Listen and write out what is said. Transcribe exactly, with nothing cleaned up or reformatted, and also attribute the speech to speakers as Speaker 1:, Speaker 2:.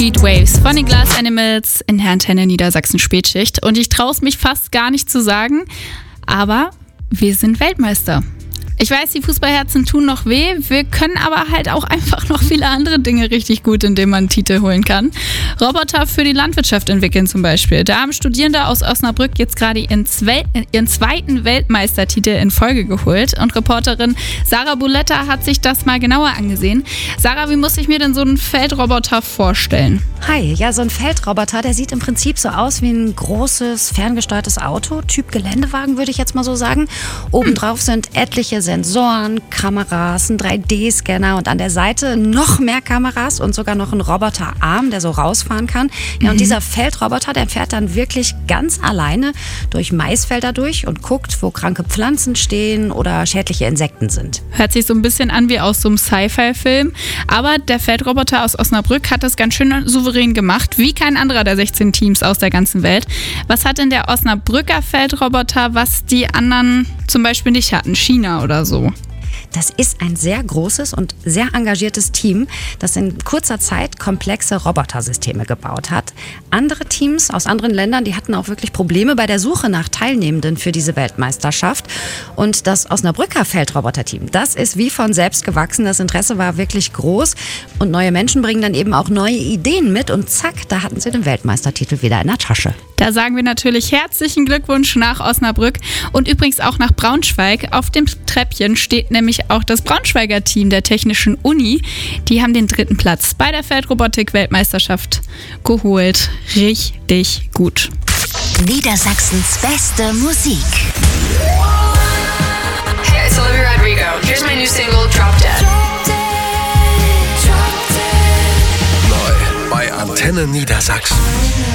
Speaker 1: Heatwaves von den Glass Animals in der Antenne Niedersachsen Spätschicht. Und ich traue es mich fast gar nicht zu sagen, aber wir sind Weltmeister. Ich weiß, die Fußballherzen tun noch weh, wir können aber halt auch einfach noch viele andere Dinge richtig gut, indem man einen Titel holen kann. Roboter für die Landwirtschaft entwickeln zum Beispiel. Da haben Studierende aus Osnabrück jetzt gerade ihren, Zwe- ihren zweiten Weltmeistertitel in Folge geholt. Und Reporterin Sarah Buletta hat sich das mal genauer angesehen. Sarah, wie muss ich mir denn so einen Feldroboter vorstellen?
Speaker 2: Hi, ja, so ein Feldroboter, der sieht im Prinzip so aus wie ein großes, ferngesteuertes Auto, Typ Geländewagen, würde ich jetzt mal so sagen. Obendrauf sind etliche Sensoren, Kameras, ein drei D Scanner und an der Seite noch mehr Kameras und sogar noch ein Roboterarm, der so rausfahren kann. Ja, und
Speaker 1: Mhm.
Speaker 2: dieser Feldroboter, der fährt dann wirklich ganz alleine durch Maisfelder durch und guckt, wo kranke Pflanzen stehen oder schädliche Insekten sind.
Speaker 1: Hört sich so ein bisschen an wie aus so einem Sci-Fi-Film. Aber der Feldroboter aus Osnabrück hat das ganz schön souverän gemacht, wie kein anderer der sechzehn Teams aus der ganzen Welt. Was hat denn der Osnabrücker Feldroboter, was die anderen zum Beispiel nicht hatten? China oder so?
Speaker 2: Das ist ein sehr großes und sehr engagiertes Team, das in kurzer Zeit komplexe Robotersysteme gebaut hat. Andere Teams aus anderen Ländern, die hatten auch wirklich Probleme bei der Suche nach Teilnehmenden für diese Weltmeisterschaft. Und das Osnabrücker Feldroboter-Team, das ist wie von selbst gewachsen. Das Interesse war wirklich groß. Und neue Menschen bringen dann eben auch neue Ideen mit. Und zack, da hatten sie den Weltmeistertitel wieder in der Tasche.
Speaker 1: Da sagen wir natürlich herzlichen Glückwunsch nach Osnabrück und übrigens auch nach Braunschweig. Auf dem Treppchen steht nämlich auch das Braunschweiger Team der Technischen Uni. Die haben den dritten Platz bei der Feldrobotik-Weltmeisterschaft geholt. Richtig gut.
Speaker 3: Niedersachsens beste Musik.
Speaker 4: Hey, it's Olivia Rodrigo. Here's my new single, Drop Dead.
Speaker 5: Neu bei Antenne Niedersachsen.